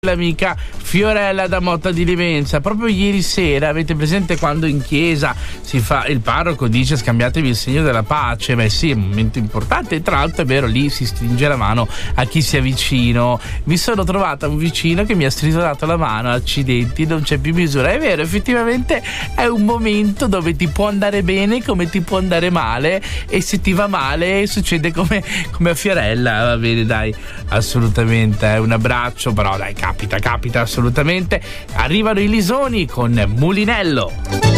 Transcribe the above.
l'amica Fiorella da Motta di Livenza. Proprio ieri sera, avete presente quando in chiesa si fa, il parroco dice scambiatevi il segno della pace? Beh sì, è un momento importante e tra l'altro è vero, lì si stringe la mano a chi sia vicino. Mi sono trovata un vicino che mi ha strizzato la mano, accidenti, non c'è più misura. È vero, effettivamente è un momento dove ti può andare bene come ti può andare male, e se ti va male succede come a Fiorella. Va bene, dai, assolutamente, un abbraccio, però dai, capita assolutamente. Arrivano i Lisoni con Mulinello.